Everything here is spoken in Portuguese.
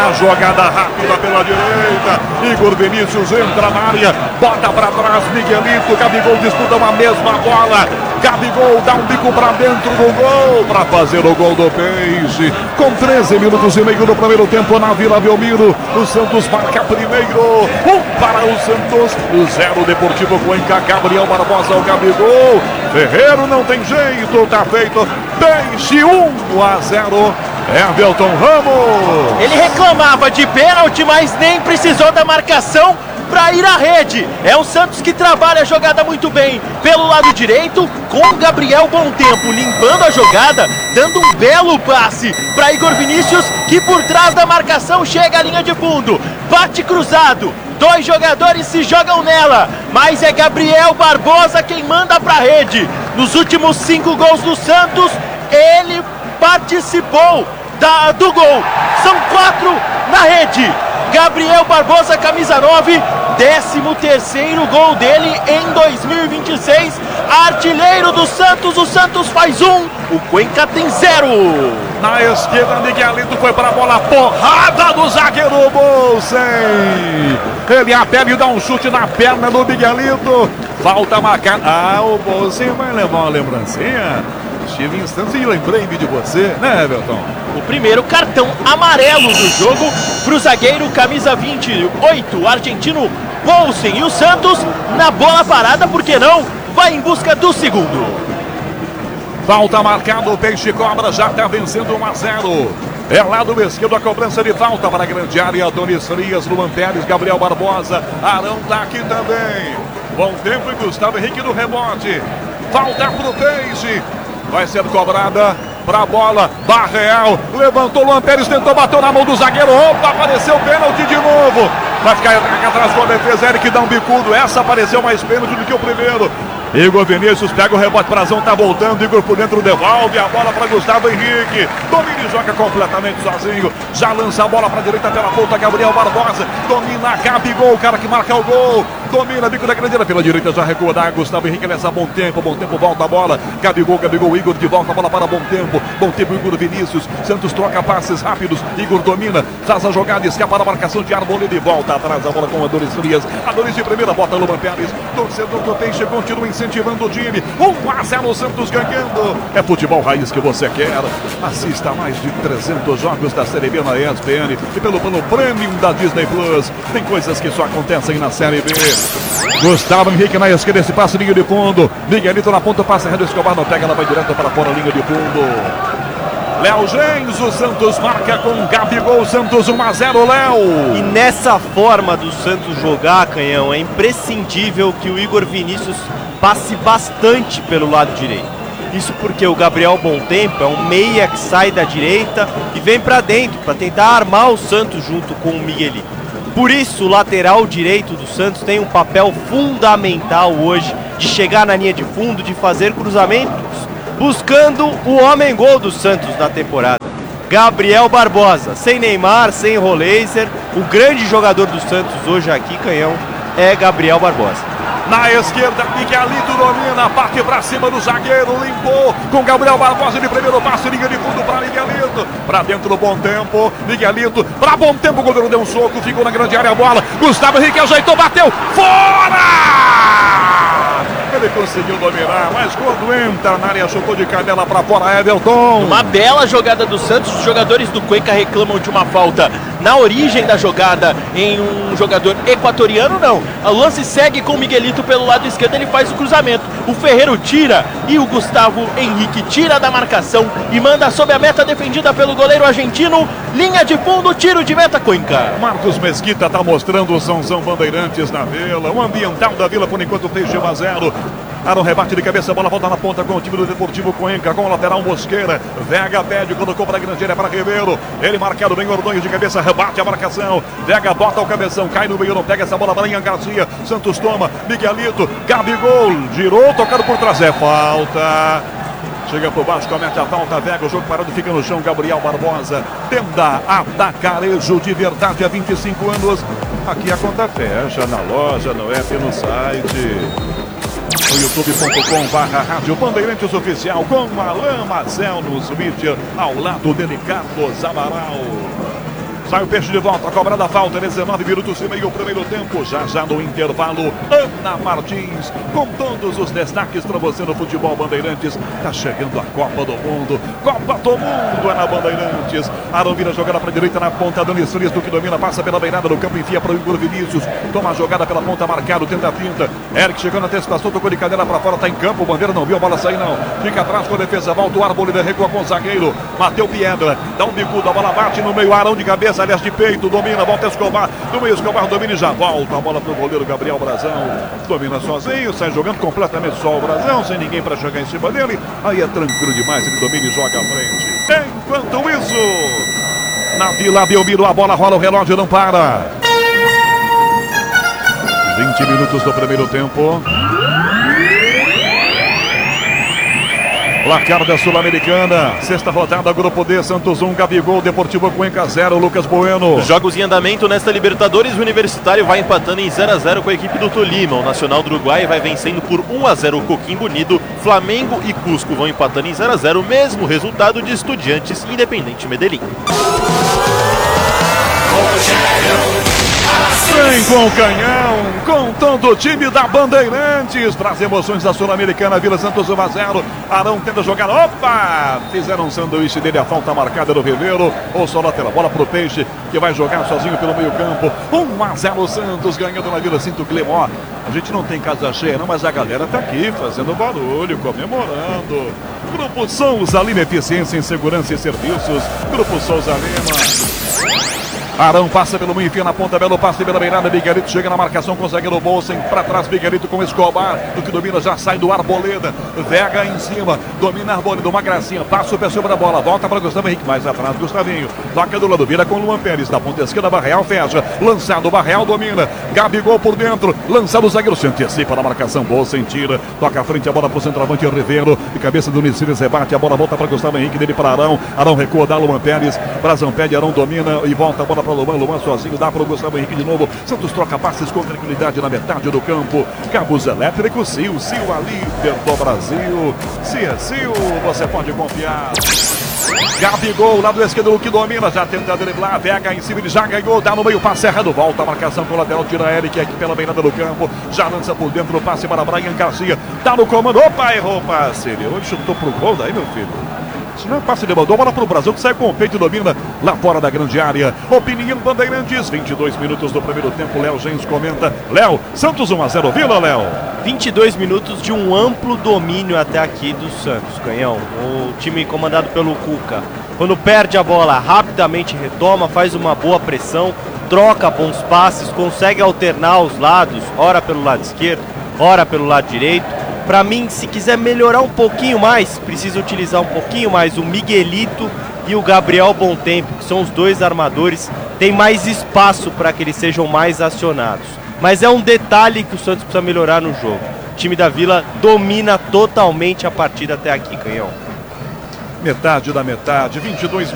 A jogada rápida pela direita. Igor Vinícius entra na área. Bota pra trás Miguelito. Gabigol disputa uma mesma bola. Gabigol dá um bico pra dentro do gol para fazer o gol do Peixe. Com 13 minutos e meio do primeiro tempo na Vila Belmiro. O Santos marca primeiro. Para o Santos. 0 Deportivo Cuenca. Gabriel Barbosa, o Gabigol. Ferreiro não tem jeito. Tá feito. Peixe 1-0. Everton Ramos. Ele reclamava de pênalti, mas nem precisou da marcação para ir à rede. É o Santos que trabalha a jogada muito bem pelo lado direito, com o Gabriel Bom Tempo limpando a jogada, dando um belo passe para Igor Vinícius, que por trás da marcação chega à linha de fundo, bate cruzado. Dois jogadores se jogam nela, mas é Gabriel Barbosa quem manda para a rede. Nos últimos 5 gols do Santos, ele participou do gol. São 4 na rede. Gabriel Barbosa, camisa 9, 13º gol dele em 2026. Artilheiro do Santos, o Santos faz 1, o Cuenca tem 0. Na esquerda, Miguelito foi para a bola, porrada do zagueiro Bolsen. Ele apela e dá um chute na perna do Miguelito. Falta marcada. O Bolsen vai levar uma lembrancinha. Estive em instantes e lembrei-me de você, né, Everton? O primeiro cartão amarelo do jogo para o zagueiro camisa 28, argentino Bolsen. E o Santos, na bola parada, por que não? Vai em busca do segundo. Falta marcada, o Peixe Cobra já está vencendo 1-0. É lado esquerdo a cobrança de falta para a grande área. Adonis Frias, Luan Pérez, Gabriel Barbosa. Arão está aqui também. Bom tempo e Gustavo Henrique no rebote. Falta para o Peixe. Vai ser cobrada para a bola. Barreal levantou, Luan Pérez tentou, bateu na mão do zagueiro. Opa, apareceu pênalti de novo. Vai ficar atrás com a defesa. Eric dá um bicudo. Essa apareceu mais pênalti do que o primeiro. Igor Vinícius pega o rebote, Brazão tá voltando, Igor por dentro devolve a bola para Gustavo Henrique, domina e joga completamente sozinho, já lança a bola para a direita pela ponta, Gabriel Barbosa, domina Gabigol, o cara que marca o gol, domina, bico da grande área pela direita, já recua da Gustavo Henrique, nessa Bom Tempo, volta a bola, Gabigol, Igor de volta a bola para Bom Tempo, Igor Vinícius, Santos troca passes rápidos, Igor domina, faz a jogada, escapa da marcação de Arboleda e volta atrás a bola com Adonis Frias, Adonis de primeira, bota Luan Pérez, torcedor do Peixe continua incentivando o time. 1-0 Santos ganhando. É futebol raiz que você quer. Assista a mais de 300 jogos da Série B na ESPN e pelo plano Premium da Disney Plus. Tem coisas que só acontecem na Série B. Gustavo Henrique na esquerda, esse passe linha de fundo. Miguelito na ponta, passa Redo Escobar, não pega, ela vai direto para fora, linha de fundo. Léo Gens, o Santos marca com Gabigol, Santos 1-0, Léo. E nessa forma do Santos jogar, Canhão, é imprescindível que o Igor Vinícius passe bastante pelo lado direito. Isso porque o Gabriel Bom Tempo é um meia que sai da direita e vem para dentro para tentar armar o Santos junto com o Miguelito. Por isso, o lateral direito do Santos tem um papel fundamental hoje de chegar na linha de fundo, de fazer cruzamentos, buscando o homem-gol do Santos na temporada. Gabriel Barbosa, sem Neymar, sem Roleiser, o grande jogador do Santos hoje aqui, Canhão, é Gabriel Barbosa. Na esquerda, Miguelito domina, parte pra cima do zagueiro, limpou com Gabriel Barbosa de primeiro passo, linha de fundo para Miguelito, pra dentro do Bom Tempo, Miguelito, pra Bom Tempo, o goleiro deu um soco, ficou na grande área a bola, Gustavo Henrique ajeitou, bateu, fora! Ele conseguiu dominar, mas quando entra na área, chutou de canela para fora, Everton. Uma bela jogada do Santos, os jogadores do Cuenca reclamam de uma falta na origem da jogada em um jogador equatoriano, não. O lance segue com o Miguelito pelo lado esquerdo, ele faz o cruzamento. O Ferreiro tira e o Gustavo Henrique tira da marcação e manda sob a meta defendida pelo goleiro argentino. Linha de fundo, tiro de meta, Cuenca. Marcos Mesquita está mostrando o Sãozão Bandeirantes na Vila. O ambiental da Vila, por enquanto, Peixe 1-0. Arão rebate de cabeça, a bola volta na ponta com o time do Deportivo Cuenca, com o lateral Mosqueira. Vega pede, colocou para a grande área para Ribeiro. Ele marcado bem, Ordonho de cabeça, rebate a marcação. Vega bota o cabeção, cai no meio, não pega essa bola para Ian Garcia. Santos toma, Miguelito, Gabigol, girou, tocado por trás, é falta. Chega por baixo, comete a falta, Vega, o jogo parado, fica no chão, Gabriel Barbosa. Tenda Atacarejo de verdade há 25 anos. Aqui a conta fecha, na loja, no app, no site. No youtube.com/rádio Bandeirantes Oficial, com Alain Mazel no Switch, ao lado dele Carlos Amaral. Sai o Peixe de volta, a cobrada falta, 19 minutos e meio o primeiro tempo. Já no intervalo, Ana Martins, com todos os destaques para você no Futebol Bandeirantes. Tá chegando a Copa do Mundo. Copa do Mundo é na Bandeirantes. Arão vira jogada para a direita na ponta. Dani Frias do que domina, passa pela beirada do campo, enfia para o Igor Vinícius. Toma a jogada pela ponta, marcado, tenta a finta. Eric chegando na antecipação, tocou de cadeira para fora, tá em campo. O Bandeira não viu a bola sair, não. Fica atrás com a defesa, volta o Arboleda, recua com o zagueiro. Mateu Piedra, dá um bicudo, a bola bate no meio. Arão de cabeça, aliás de peito, domina, volta Escobar. No meio, Escobar domina e já volta a bola pro goleiro Gabriel Brazão. Domina sozinho, sai jogando completamente só o Brazão, sem ninguém para chegar em cima dele. Aí é tranquilo demais, ele domina e joga à frente. Enquanto isso, na Vila Belmiro, a bola rola, o relógio não para. 20 minutos do primeiro tempo. Placar da Sul-Americana, sexta rodada, Grupo D, Santos 1, Gabigol, Deportivo Cuenca 0, Lucas Bueno. Jogos em andamento nesta Libertadores, o Universitário vai empatando em 0-0 com a equipe do Tolima. O Nacional do Uruguai vai vencendo por 1-0 o Coquimbo Unido. Flamengo e Cusco vão empatando em 0-0, mesmo resultado de Estudiantes e Independente Medellín. Vem com o canhão, com todo o time da Bandeirantes, traz emoções da Sul-Americana, Vila Santos 1-0, Arão tenta jogar, opa, fizeram um sanduíche dele, a falta marcada do Ribeiro, ou só lateral, bola pro Peixe, que vai jogar sozinho pelo meio campo, 1-0 Santos, ganhando na Vila Cinto Clemó. A gente não tem casa cheia não, mas a galera tá aqui, fazendo barulho, comemorando. Grupo Souza Lima, eficiência em segurança e serviços, Grupo Souza Lima. Arão passa pelo meio, enfia na ponta, belo passe pela beirada, Miguelito chega na marcação com o zagueiro Bolsen, para trás Miguelito com Escobar, do que domina já sai do Arboleda, Vega em cima, domina Arboleda, uma gracinha, passa o pé sobre a bola, volta para Gustavo Henrique, mais atrás Gustavinho, toca do lado, vira com o Luan Pérez, da ponta esquerda, Barreal fecha, lançado, Barreal domina, Gabigol por dentro, lançado o zagueiro, se antecipa na marcação, Bolsen tira, toca à frente a bola para o centroavante Ribeiro, de cabeça do Niciles, rebate, a bola volta para Gustavo Henrique, dele para Arão, Arão recua, dá Luan Pérez, Brazão pede, Arão domina e volta a bola para Luan sozinho, dá para o Gustavo Henrique de novo. Santos troca passes com tranquilidade na metade do campo. Cabos elétricos, Sil, a líder do Brasil. Se é Sil, você pode confiar. Gabigol, lado esquerdo, que domina, já tenta driblar, Vega em cima, ele já ganhou, dá no meio, passe errado, volta a marcação com o lateral, tira Eric aqui pela beirada do campo, já lança por dentro o passe para Brian Garcia, dá no comando, opa, errou o passe, ele hoje chutou pro gol, daí meu filho. Se não é passe, ele mandou a bola pro Brasil, que sai com o peito e domina lá fora da grande área. Opinião Bandeirantes, 22 minutos do primeiro tempo, Léo Gens comenta. Léo, Santos 1-0, Vila, Léo. 22 minutos de um amplo domínio até aqui do Santos, Canhão. O time comandado pelo Cuca, quando perde a bola, rapidamente retoma, faz uma boa pressão, troca bons passes, consegue alternar os lados, ora pelo lado esquerdo, ora pelo lado direito. Para mim, se quiser melhorar um pouquinho mais, precisa utilizar um pouquinho mais o Miguelito e o Gabriel Bontempo, que são os dois armadores, tem mais espaço para que eles sejam mais acionados. Mas é um detalhe que o Santos precisa melhorar no jogo. O time da Vila domina totalmente a partida até aqui, Canhão. Metade da metade, 22